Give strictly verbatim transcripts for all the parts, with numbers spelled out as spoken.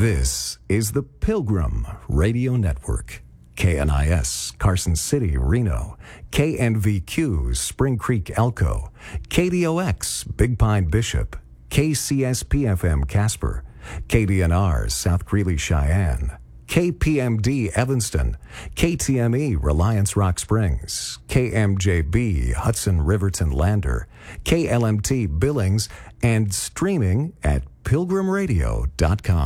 This is the Pilgrim Radio Network. K N I S, Carson City, Reno. K N V Q, Spring Creek, Elko. K D O X, Big Pine, Bishop. K C S P F M, Casper. K D N R, South Greeley, Cheyenne. K P M D, Evanston. K T M E, Reliance, Rock Springs. K M J B, Hudson, Riverton, Lander. K L M T, Billings, and streaming at pilgrim radio dot com.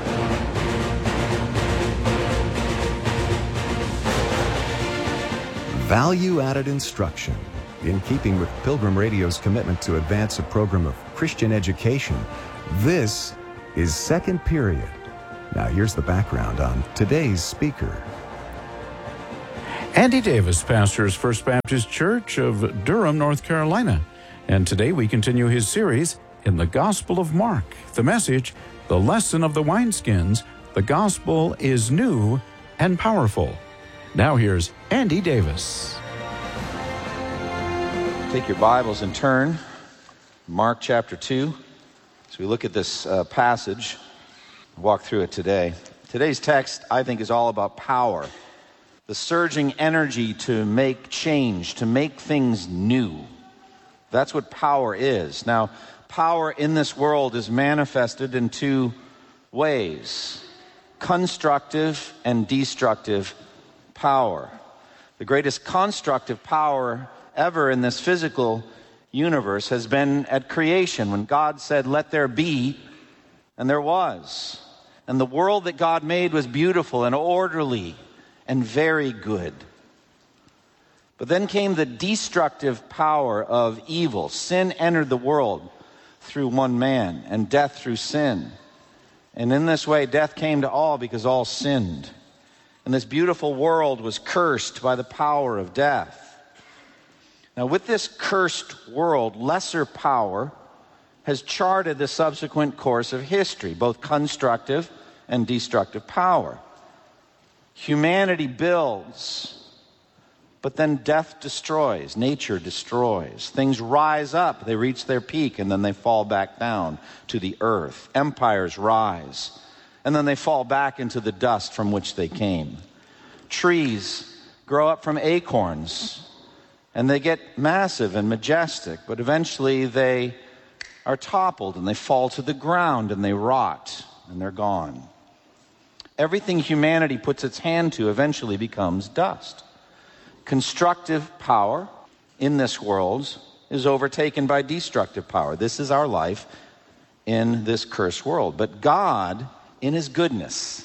Value-added instruction. In keeping with Pilgrim Radio's commitment to advance a program of Christian education, this is Second Period. Now here's the background on today's speaker. Andy Davis pastors First Baptist Church of Durham, North Carolina. And today we continue his series in the Gospel of Mark. The message, the lesson of the wineskins, the gospel is new and powerful. Now here's Andy Davis. Take your Bibles and turn, Mark chapter two. As we look at this uh, passage, walk through it today. Today's text, I think, is all about power. The surging energy to make change, to make things new. That's what power is. Now, power in this world is manifested in two ways: constructive and destructive power. The greatest constructive power ever in this physical universe has been at creation, when God said, "Let there be," and there was. And the world that God made was beautiful and orderly and very good. But then came the destructive power of evil. Sin entered the world through one man, and death through sin. And in this way, death came to all because all sinned. And this beautiful world was cursed by the power of death. Now, with this cursed world, lesser power has charted the subsequent course of history, both constructive and destructive power. Humanity builds, but then death destroys, nature destroys. Things rise up, they reach their peak, and then they fall back down to the earth. Empires rise, and then they fall back into the dust from which they came. Trees grow up from acorns, and they get massive and majestic, but eventually they are toppled, and they fall to the ground, and they rot, and they're gone. Everything humanity puts its hand to eventually becomes dust. Constructive power in this world is overtaken by destructive power. This is our life in this cursed world. But God, in his goodness,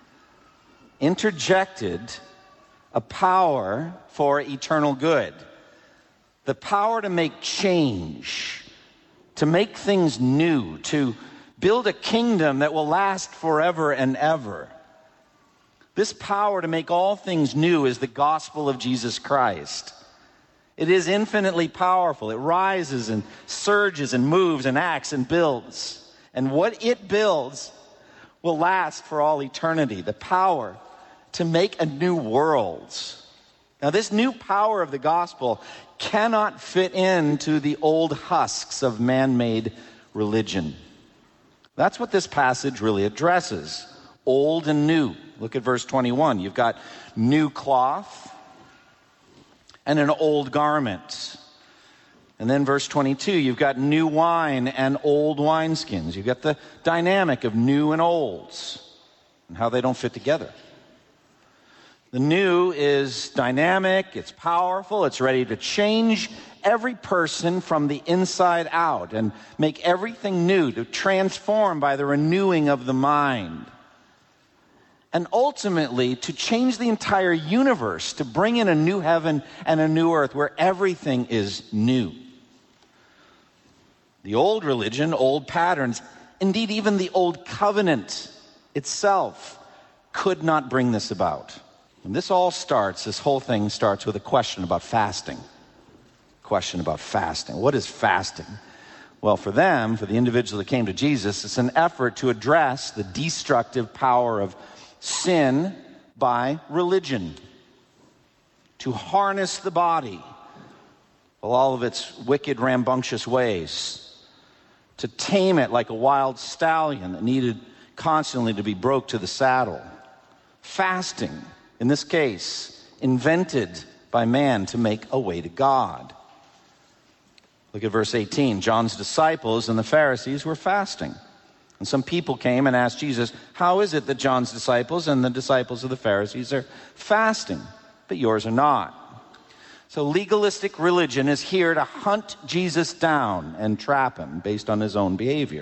interjected a power for eternal good. The power to make change, to make things new, to build a kingdom that will last forever and ever. This power to make all things new is the gospel of Jesus Christ. It is infinitely powerful. It rises and surges and moves and acts and builds. And what it builds will last for all eternity. The power to make a new world. Now, this new power of the gospel cannot fit into the old husks of man-made religion. That's what this passage really addresses. Old and new. Look at verse twenty-one. You've got new cloth and an old garment. And then verse twenty-two, you've got new wine and old wineskins. You've got the dynamic of new and olds and how they don't fit together. The new is dynamic, it's powerful, it's ready to change every person from the inside out and make everything new, to transform by the renewing of the mind. And ultimately, to change the entire universe, to bring in a new heaven and a new earth where everything is new. The old religion, old patterns, indeed even the old covenant itself could not bring this about. And this all starts, this whole thing starts with a question about fasting. Question about fasting. What is fasting? Well, for them, for the individuals that came to Jesus, it's an effort to address the destructive power of sin by religion. To harness the body, with all of its wicked, rambunctious ways. To tame it like a wild stallion that needed constantly to be broke to the saddle. Fasting, in this case, invented by man to make a way to God. Look at verse eighteen. John's disciples and the Pharisees were fasting. And some people came and asked Jesus, how is it that John's disciples and the disciples of the Pharisees are fasting, but yours are not? So legalistic religion is here to hunt Jesus down and trap him based on his own behavior.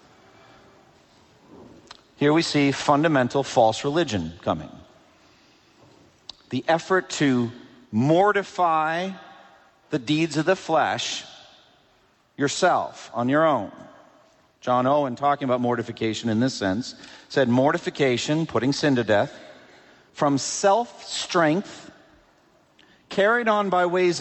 Here we see fundamental false religion coming. The effort to mortify the deeds of the flesh yourself, on your own. John Owen, talking about mortification in this sense, said mortification, putting sin to death, from self-strength, carried on by ways